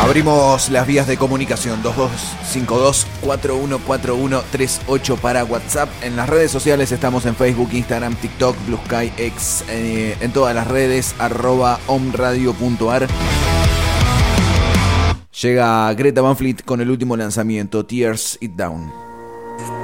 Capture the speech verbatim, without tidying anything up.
Abrimos las vías de comunicación dos dos cinco dos, cuatro uno cuatro uno tres ocho para WhatsApp. En las redes sociales estamos en Facebook, Instagram, TikTok, Blue Sky, X, eh, en todas las redes, arroba omradio.ar. Llega Greta Van Fleet con el último lanzamiento, Tears It Down.